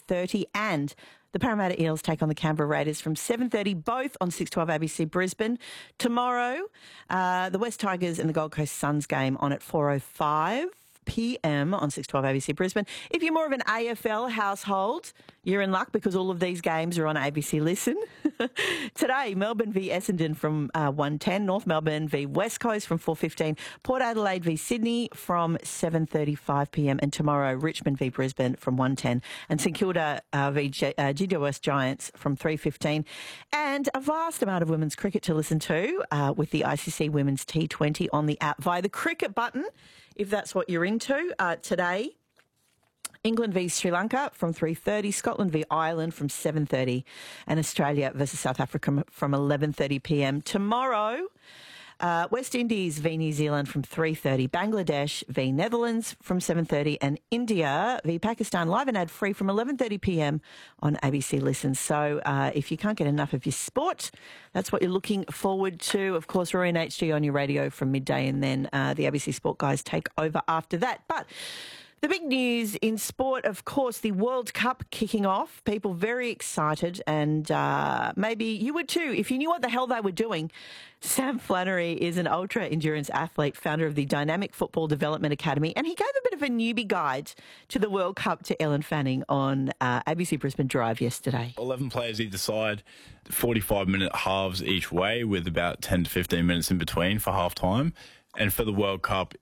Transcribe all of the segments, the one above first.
8:30, and the Parramatta Eels take on the Canberra Raiders from 7:30, both on 6:12 ABC Brisbane. Tomorrow, the West Tigers and the Gold Coast Suns game on at 4:05 p.m. on 6:12 ABC Brisbane. If you're more of an AFL household, you're in luck because all of these games are on ABC Listen. Today, Melbourne v Essendon from 1:10, North Melbourne v West Coast from 4:15, Port Adelaide v Sydney from 7:35 p.m, and tomorrow, Richmond v Brisbane from 1:10, and St Kilda v GWS Giants from 3:15, and a vast amount of women's cricket to listen to with the ICC Women's T20 on the app via the cricket button, if that's what you're into. Today, England v Sri Lanka from 3:30, Scotland v Ireland from 7:30, and Australia versus South Africa from 11:30 p.m. Tomorrow, West Indies v New Zealand from 3:30, Bangladesh v Netherlands from 7:30, and India v Pakistan live and ad-free from 11:30 p.m. on ABC Listen. So if you can't get enough of your sport, that's what you're looking forward to. Of course, Rory and HG on your radio from midday, and then the ABC Sport guys take over after that. But the big news in sport, of course, the World Cup kicking off. People very excited, and maybe you would too if you knew what the hell they were doing. Sam Flannery is an ultra-endurance athlete, founder of the Dynamic Football Development Academy, and he gave a bit of a newbie guide to the World Cup to Ellen Fanning on ABC Brisbane Drive yesterday. 11 players either side, 45-minute halves each way with about 10 to 15 minutes in between for half-time. And for the World Cup,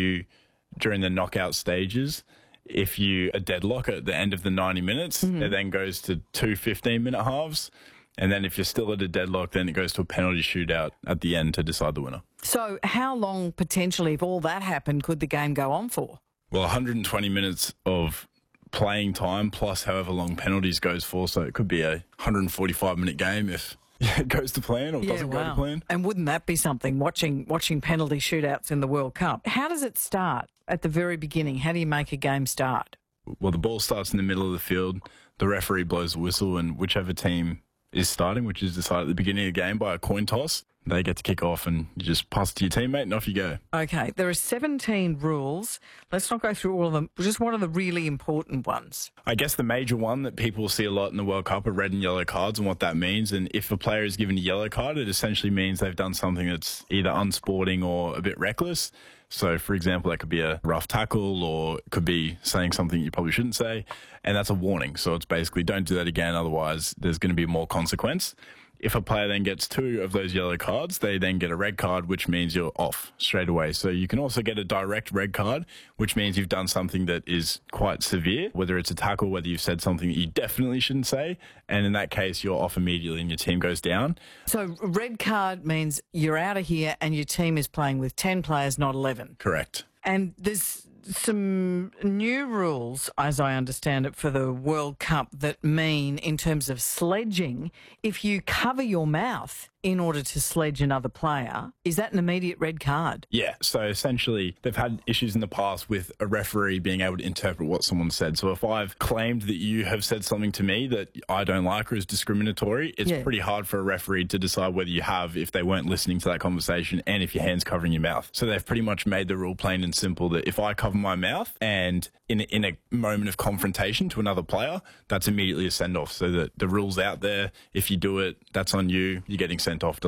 during the knockout stages, if you a deadlock at the end of the 90 minutes, it then goes to two 15-minute halves. And then if you're still at a deadlock, then it goes to a penalty shootout at the end to decide the winner. So how long, potentially, if all that happened, could the game go on for? Well, 120 minutes of playing time plus however long penalties goes for. So it could be a 145-minute game if it goes to plan or doesn't go to plan. And wouldn't that be something, watching penalty shootouts in the World Cup? How does it start at the very beginning? How do you make a game start? Well, the ball starts in the middle of the field. The referee blows the whistle, and whichever team is starting, which is decided at the beginning of the game by a coin toss, they get to kick off, and you just pass it to your teammate and off you go. Okay, there are 17 rules. Let's not go through all of them. Just one of the really important ones. I guess the major one that people see a lot in the World Cup are red and yellow cards and what that means. And if a player is given a yellow card, it essentially means they've done something that's either unsporting or a bit reckless. So, for example, that could be a rough tackle, or it could be saying something you probably shouldn't say, and that's a warning. So it's basically don't do that again, otherwise there's going to be more consequence. If a player then gets two of those yellow cards, they then get a red card, which means you're off straight away. So you can also get a direct red card, which means you've done something that is quite severe, whether it's a tackle, whether you've said something that you definitely shouldn't say. And in that case, you're off immediately and your team goes down. So red card means you're out of here and your team is playing with 10 players, not 11. Correct. And there's some new rules, as I understand it, for the World Cup that mean, in terms of sledging, if you cover your mouth in order to sledge another player, is that an immediate red card? Yeah, so essentially they've had issues in the past with a referee being able to interpret what someone said. So if I've claimed that you have said something to me that I don't like or is discriminatory, it's pretty hard for a referee to decide whether you have if they weren't listening to that conversation and if your hand's covering your mouth. So they've pretty much made the rule plain and simple that if I cover my mouth and in a moment of confrontation to another player, that's immediately a send-off. So that the rule's out there. If you do it, that's on you. You're getting sent off.